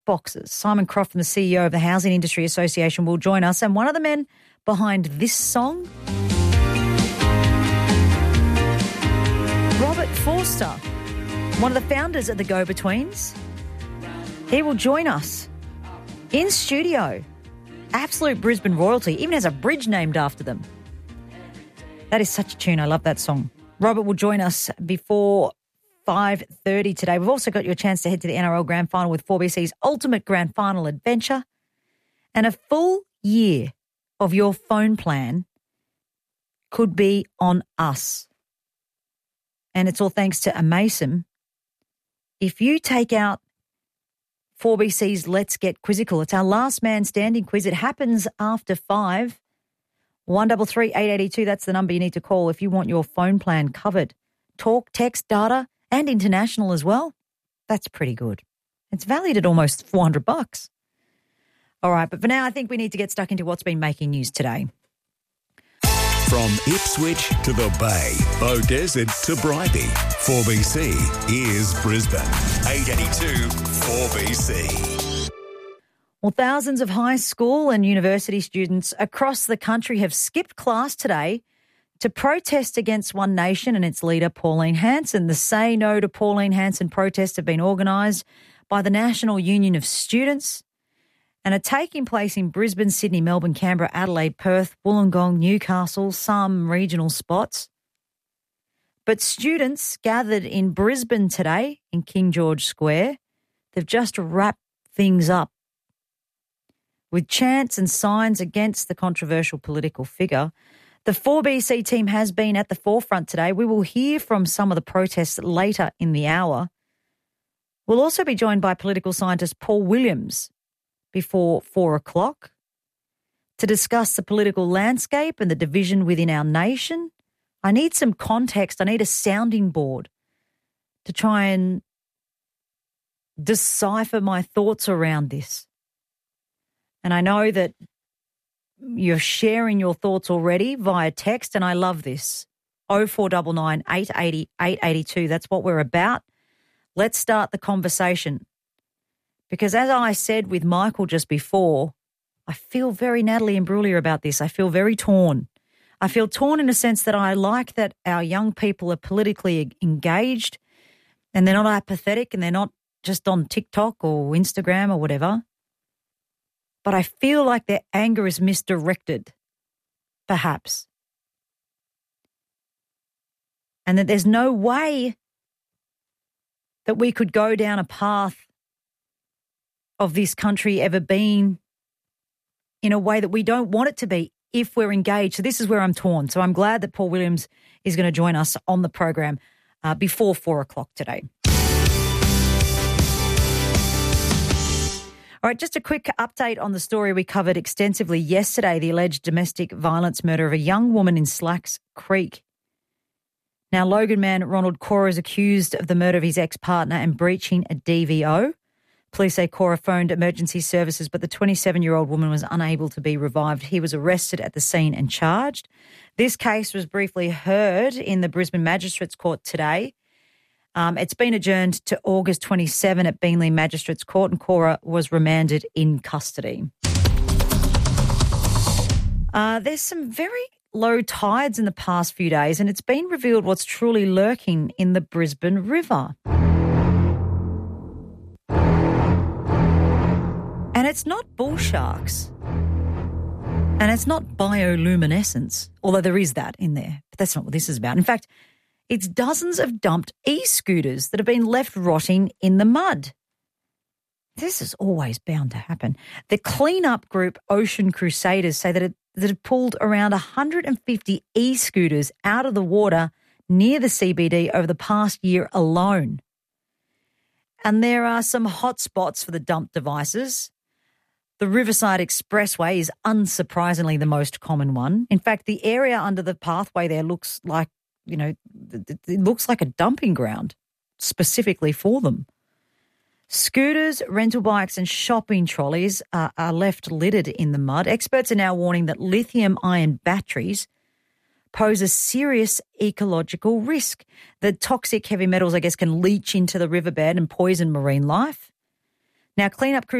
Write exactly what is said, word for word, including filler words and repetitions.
boxes. Simon Croft, the C E O of the Housing Industry Association, will join us. And one of the men behind this song, Robert Forster, one of the founders of the Go-Betweens. He will join us in studio. Absolute Brisbane royalty, even has a bridge named after them. That is such a tune. I love that song. Robert will join us before five thirty today. We've also got you a chance to head to the N R L Grand Final with four B C's ultimate Grand Final adventure, and a full year of your phone plan could be on us. And it's all thanks to Amasim. If you take out four B C's Let's Get Quizzical, it's our last man standing quiz. It happens after five. one three three, eight eight two, that's the number you need to call if you want your phone plan covered. Talk, text, data, and international as well. That's pretty good. It's valued at almost four hundred bucks. All right, but for now, I think we need to get stuck into what's been making news today. From Ipswich to the Bay, Beaudesert to Bribie, four B C is Brisbane. eight eighty-two four B C. Well, thousands of high school and university students across the country have skipped class today to protest against One Nation and its leader, Pauline Hanson. The Say No to Pauline Hanson protests have been organised by the National Union of Students and are taking place in Brisbane, Sydney, Melbourne, Canberra, Adelaide, Perth, Wollongong, Newcastle, some regional spots. But students gathered in Brisbane today in King George Square, they've just wrapped things up with chants and signs against the controversial political figure. The four B C team has been at the forefront today. We will hear from some of the protests later in the hour. We'll also be joined by political scientist Paul Williams before four o'clock to discuss the political landscape and the division within our nation. I need some context. I need a sounding board to try and decipher my thoughts around this. And I know that you're sharing your thoughts already via text, and I love this. oh four nine nine, eight eight zero, eight eight two. That's what we're about. Let's start the conversation. Because as I said with Michael just before, I feel very Natalie Imbruglia about this. I feel very torn. I feel torn in a sense that I like that our young people are politically engaged and they're not apathetic and they're not just on TikTok or Instagram or whatever. But I feel like their anger is misdirected, perhaps. And that there's no way that we could go down a path of this country ever being in a way that we don't want it to be if we're engaged. So this is where I'm torn. So I'm glad that Paul Williams is going to join us on the program uh, before four o'clock today. All right, just a quick update on the story we covered extensively yesterday, the alleged domestic violence murder of a young woman in Slacks Creek. Now, Logan man Ronald Cora is accused of the murder of his ex-partner and breaching a D V O. Police say Cora phoned emergency services, but the twenty-seven-year-old woman was unable to be revived. He was arrested at the scene and charged. This case was briefly heard in the Brisbane Magistrates Court today. Um, it's been adjourned to August twenty-seventh at Beenleigh Magistrates Court, and Cora was remanded in custody. Uh, there's some very low tides in the past few days, and it's been revealed what's truly lurking in the Brisbane River. And it's not bull sharks, and it's not bioluminescence, although there is that in there, but that's not what this is about. In fact, it's dozens of dumped e-scooters that have been left rotting in the mud. This is always bound to happen. The clean-up group Ocean Crusaders say that it, that it pulled around one hundred fifty e-scooters out of the water near the C B D over the past year alone. And there are some hot spots for the dumped devices. The Riverside Expressway is unsurprisingly the most common one. In fact, the area under the pathway there looks like, you know, it looks like a dumping ground specifically for them. Scooters, rental bikes and shopping trolleys are, are left littered in the mud. Experts are now warning that lithium-ion batteries pose a serious ecological risk. The toxic heavy metals, I guess, can leach into the riverbed and poison marine life. Now, cleanup crews